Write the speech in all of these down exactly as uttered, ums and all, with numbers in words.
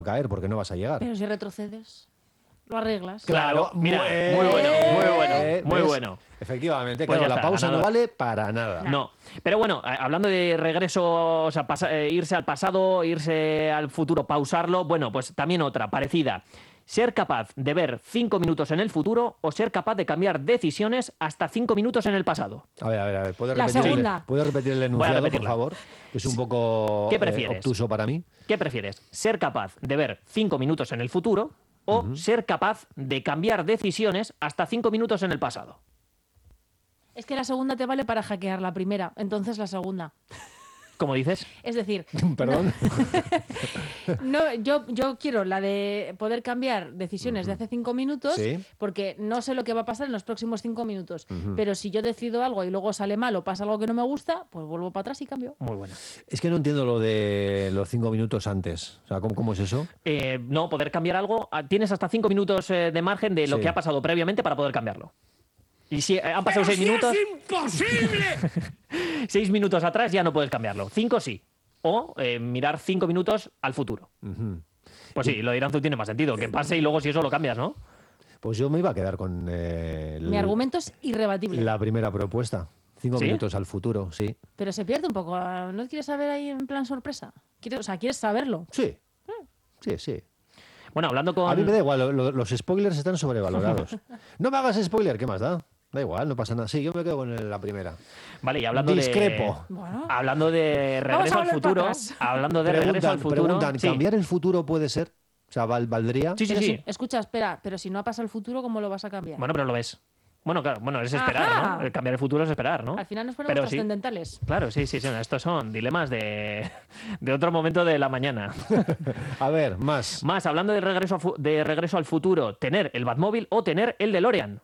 caer porque no vas a llegar. Pero si retrocedes, lo arreglas. Claro, mira, muy, muy bueno, muy bueno, eh, muy ¿ves? bueno. Efectivamente, Pues claro, ya la está, pausa ganador. no vale para nada. No, pero bueno, eh, hablando de regreso, o sea, pasa- eh, irse al pasado, irse al futuro, pausarlo, bueno, pues también otra, parecida. Ser capaz de ver cinco minutos en el futuro o ser capaz de cambiar decisiones hasta cinco minutos en el pasado. A ver, a ver, a ver. ¿Puedo La repetir, segunda. el, ¿puedo repetir el Voy a enunciado, por repetirla. favor? Que es un poco ¿Qué eh, prefieres? obtuso para mí. ¿Qué prefieres? ¿Ser capaz de ver cinco minutos en el futuro o Ujú. ser capaz de cambiar decisiones hasta cinco minutos en el pasado? Es que la segunda te vale para hackear la primera, entonces la segunda. ¿Cómo dices? Es decir, Perdón. no, yo, yo quiero la de poder cambiar decisiones de hace cinco minutos, Sí. porque no sé lo que va a pasar en los próximos cinco minutos. Ujú. Pero si yo decido algo y luego sale mal o pasa algo que no me gusta, pues vuelvo para atrás y cambio. Muy buena. Es que no entiendo lo de los cinco minutos antes. O sea, ¿cómo, cómo es eso? Eh, no, poder cambiar algo, ah, tienes hasta cinco minutos eh, de margen de lo Sí. que ha pasado previamente para poder cambiarlo. Y si eh, han pasado seis minutos... imposible! Seis minutos atrás ya no puedes cambiarlo. Cinco sí. O eh, mirar cinco minutos al futuro. Ujú. Pues sí, lo de Iranzu tiene más sentido. Que pase y luego si eso lo cambias, ¿no? Pues yo me iba a quedar con eh, Mi argumento es irrebatible. la primera propuesta. Cinco ¿Sí? minutos al futuro, sí. Pero se pierde un poco. ¿No quieres saber ahí en plan sorpresa? ¿Quieres, o sea, ¿quieres saberlo? Sí. Sí, sí. Bueno, hablando con... A mí me da igual, lo- lo- los spoilers están sobrevalorados. No me hagas spoiler, ¿qué más da? Da igual, no pasa nada. Sí, yo me quedo con la primera. Vale, y hablando Discrepo. de... Bueno. Hablando de Vamos a regreso al volver futuro... para atrás. Hablando de regreso Preguntan, al futuro... preguntan, sí. ¿cambiar el futuro puede ser? O sea, ¿val- ¿valdría? Sí, sí, Pero sí. si- escucha, espera, pero si no ha pasado el futuro, ¿cómo lo vas a cambiar? Bueno, pero lo ves. Bueno, claro, bueno, es esperar, Ajá. ¿no? El cambiar el futuro es esperar, ¿no? Al final nos ponemos Pero sí. trascendentales. Claro, sí, sí, sí. Estos son dilemas de, de otro momento de la mañana. A ver, más. Más, hablando de regreso, a fu- de regreso al futuro, tener el Batmóvil o tener el DeLorean.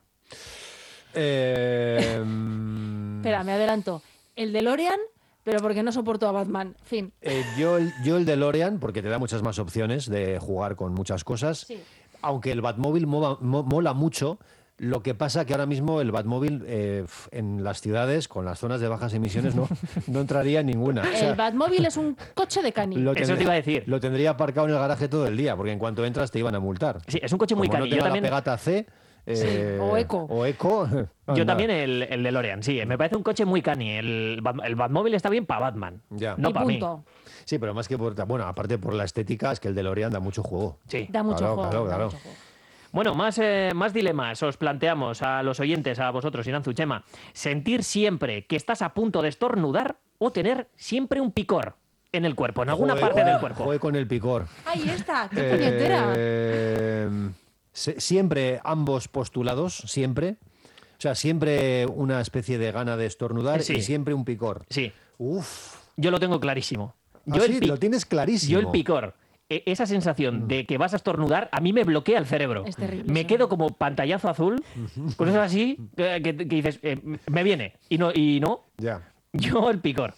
Eh, mm, Espera, me adelanto. El DeLorean, pero porque no soporto a Batman. Fin. eh, yo, el, yo el DeLorean, porque te da muchas más opciones de jugar con muchas cosas. Sí. Aunque el Batmóvil mola, mo- mola mucho, lo que pasa que ahora mismo el Batmóvil eh, f- en las ciudades, con las zonas de bajas emisiones, no, no entraría en ninguna. O sea, El Batmóvil es un coche de cani. lo Eso te iba a decir. Lo tendría aparcado en el garaje todo el día, porque en cuanto entras te iban a multar. Sí, es un coche muy Como cani. no Yo tenga también, la pegata C... eh, o eco. O eco. yo anda. también el, el DeLorean, sí. Me parece un coche muy cani. El, Bat- el Batmóvil está bien para Batman. Ya. No y para mí. punto. Sí, pero más que por... Bueno, aparte por la estética, es que el DeLorean da mucho juego. Sí. Da mucho Claro, juego. claro, da claro. mucho juego. Bueno, más, eh, más dilemas os planteamos a los oyentes, a vosotros, Iranzu, Chema. Sentir siempre que estás a punto de estornudar o tener siempre un picor en el cuerpo, en alguna Joder, parte del cuerpo. Joder con el picor. Ahí está, qué puñetera. Eh, se- siempre ambos postulados, siempre. O sea, siempre una especie de gana de estornudar Sí. y siempre un picor. Sí, Uf. yo lo tengo clarísimo. Ah, Yo, sí, el pi- lo tienes clarísimo. yo el picor, e- esa sensación de que vas a estornudar, a mí me bloquea el cerebro. Es terrible, Me sí. quedo como pantallazo azul, cosas así, eh, que, que dices, eh, me viene. Y no, y no, Ya. yo el picor.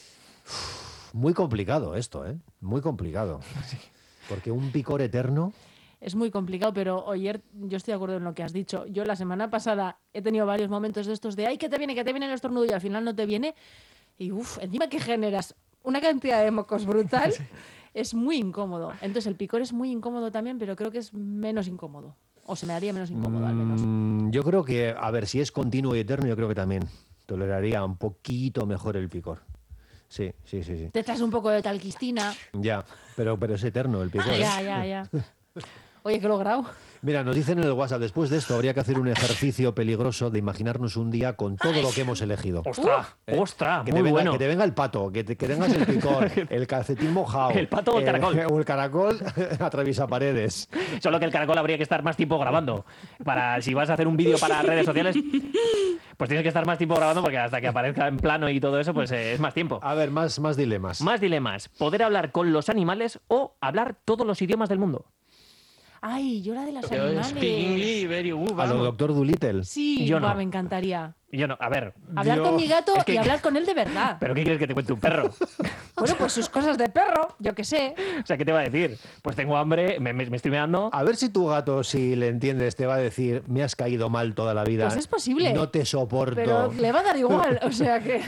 Muy complicado esto, ¿eh? Muy complicado. Porque un picor eterno... Es muy complicado, pero ayer yo estoy de acuerdo en lo que has dicho. Yo la semana pasada he tenido varios momentos de estos de ay, que te viene, que te viene el estornudo y al final no te viene. Y uff, encima que generas una cantidad de mocos brutal, es muy incómodo. Entonces el picor es muy incómodo también, pero creo que es menos incómodo. O se me haría menos incómodo al menos. Mm, yo creo que, a ver, si es continuo y eterno, yo creo que también toleraría un poquito mejor el picor. Sí, sí, sí, sí. Te echas un poco de talquistina. Ya, pero, pero es eterno el picor. Ah, ¿eh? ya, ya, ya. Oye, que he logrado. Mira, nos dicen en el WhatsApp, después de esto habría que hacer un ejercicio peligroso de imaginarnos un día con todo lo que hemos elegido. ¡Ostras! ¿Eh? ¡Ostras! Que Muy te, venga, bueno. que te venga el pato, que, te- que tengas el picor, el calcetín mojado. El pato o el caracol. O el caracol atraviesa paredes. Solo que el caracol habría que estar más tiempo grabando. Para si vas a hacer un vídeo para redes sociales, pues tienes que estar más tiempo grabando porque hasta que aparezca en plano y todo eso, pues eh, es más tiempo. A ver, más, más dilemas. Más dilemas. Poder hablar con los animales o hablar todos los idiomas del mundo. Ay, yo la de los Speak animales. English very good, A lo vamos. doctor Dolittle. Sí, Yo no. buah, me encantaría. Yo no, a ver. Hablar Yo- con mi gato Es que- y hablar con él de verdad. ¿Pero qué quieres que te cuente un perro? Bueno, pues sus cosas de perro, yo qué sé. O sea, ¿qué te va a decir? Pues tengo hambre, me, me- me estoy meando. A ver si tu gato, si le entiendes, te va a decir, me has caído mal toda la vida. Pues es posible. No te soporto. Pero le va a dar igual, o sea que...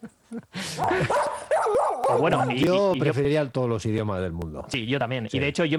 O bueno, y- y- yo y preferiría todos los idiomas del mundo. Sí, yo también. Sí. Y de hecho, yo